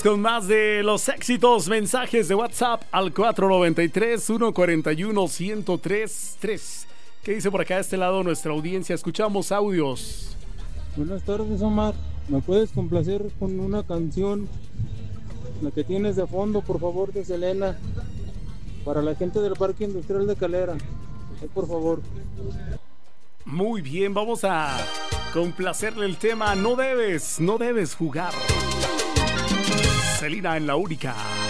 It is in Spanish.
Con más de los éxitos, mensajes de WhatsApp al 493-141-1033. ¿Qué dice por acá de este lado nuestra audiencia? Escuchamos audios. Buenas tardes, Omar. ¿Me puedes complacer con una canción, la que tienes de fondo, por favor, de Selena, para la gente del Parque Industrial de Calera? Por favor. Muy bien, vamos a complacerle el tema No debes jugar. Selena en La Única.